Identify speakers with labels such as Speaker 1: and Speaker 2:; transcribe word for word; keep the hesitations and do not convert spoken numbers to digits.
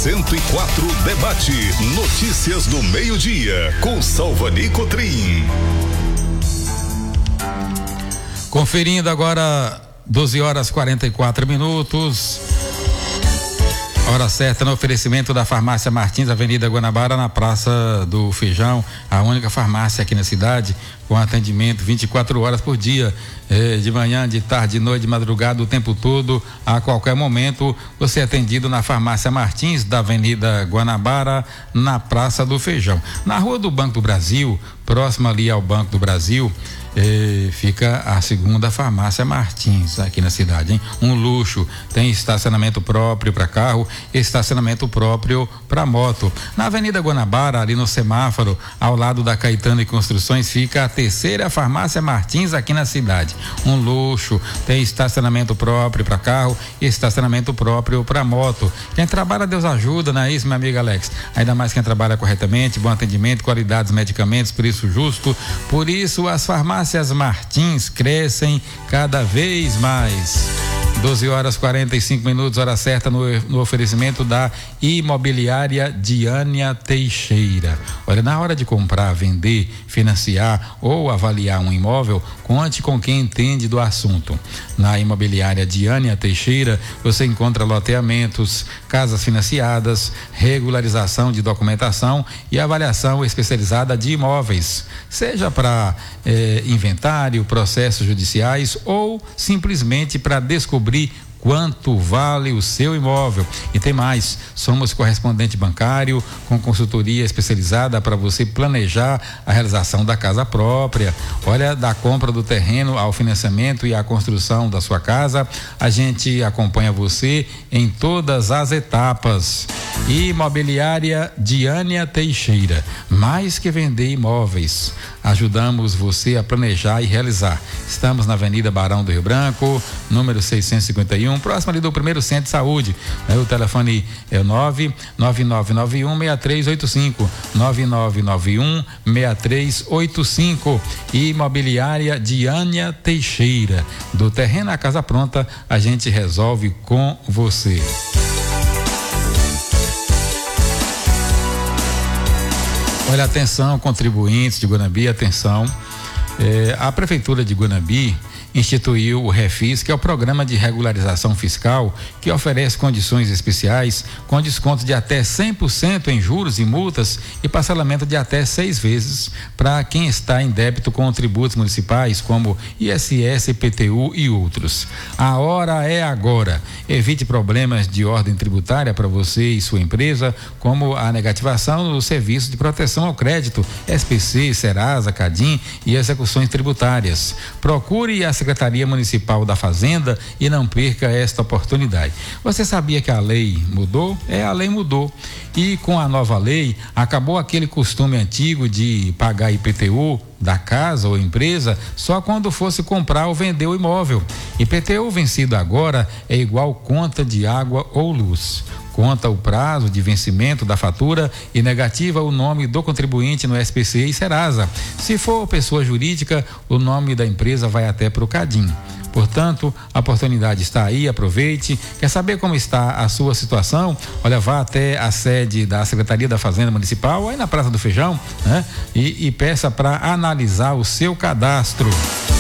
Speaker 1: cento e quatro debate notícias do meio-dia com Salvani Cotrim.
Speaker 2: Conferindo agora doze horas quarenta e quatro minutos. Hora certa no oferecimento da Farmácia Martins, Avenida Guanabara, na Praça do Feijão, a única farmácia aqui na cidade com atendimento vinte e quatro horas por dia, eh, de manhã, de tarde, de noite, de madrugada, o tempo todo, a qualquer momento, você é atendido na Farmácia Martins, da Avenida Guanabara, na Praça do Feijão. Na Rua do Banco do Brasil, próximo ali ao Banco do Brasil, Eh, fica a segunda Farmácia Martins aqui na cidade, hein? Um luxo, tem estacionamento próprio para carro, estacionamento próprio para moto. Na Avenida Guanabara, ali no semáforo, ao lado da Caetano e Construções, fica a terceira Farmácia Martins aqui na cidade. Um luxo, tem estacionamento próprio para carro, estacionamento próprio para moto. Quem trabalha, Deus ajuda, não é isso, meu amigo Alex? Ainda mais quem trabalha corretamente, bom atendimento, qualidade dos medicamentos, preço justo. Por isso, as farmácias Farmácias Martins crescem cada vez mais. doze horas quarenta e cinco minutos, hora certa no, no oferecimento da Imobiliária Diânia Teixeira. Olha, na hora de comprar, vender, financiar ou avaliar um imóvel, conte com quem entende do assunto. Na Imobiliária Diânia Teixeira, você encontra loteamentos, casas financiadas, regularização de documentação e avaliação especializada de imóveis, seja para eh, inventário, processos judiciais ou simplesmente para descobrir quanto vale o seu imóvel. E tem mais, somos correspondente bancário com consultoria especializada para você planejar a realização da casa própria. Olha, da compra do terreno ao financiamento e à construção da sua casa, a gente acompanha você em todas as etapas. Imobiliária Diânia Teixeira, mais que vender imóveis, ajudamos você a planejar e realizar. Estamos na Avenida Barão do Rio Branco, número seiscentos e cinquenta e um, próximo ali do primeiro Centro de Saúde. Né? O telefone é o nove nove nove nove um seis três oito cinco, nove nove nove um seis três oito cinco. Imobiliária Diânia Teixeira. Do terreno à casa pronta, a gente resolve com você. Olha, atenção, contribuintes de Guanabi, atenção. É, a Prefeitura de Guanabi instituiu o Refis, que é o programa de regularização fiscal que oferece condições especiais com desconto de até cem por cento em juros e multas e parcelamento de até seis vezes para quem está em débito com tributos municipais como I S S, I P T U e outros. A hora é agora. Evite problemas de ordem tributária para você e sua empresa, como a negativação do serviço de proteção ao crédito, S P C, Serasa, Cadim e execuções tributárias. Procure a Secretaria Municipal da Fazenda e não perca esta oportunidade. Você sabia que a lei mudou? É, a lei mudou. E com a nova lei, acabou aquele costume antigo de pagar I P T U da casa ou empresa só quando fosse comprar ou vender o imóvel. I P T U vencido agora é igual conta de água ou luz. Conta o prazo de vencimento da fatura e negativa o nome do contribuinte no S P C e Serasa. Se for pessoa jurídica, o nome da empresa vai até para o Cadim. Portanto, a oportunidade está aí, aproveite. Quer saber como está a sua situação? Olha, vá até a sede da Secretaria da Fazenda Municipal, aí na Praça do Feijão, né? E, e peça para analisar o seu cadastro.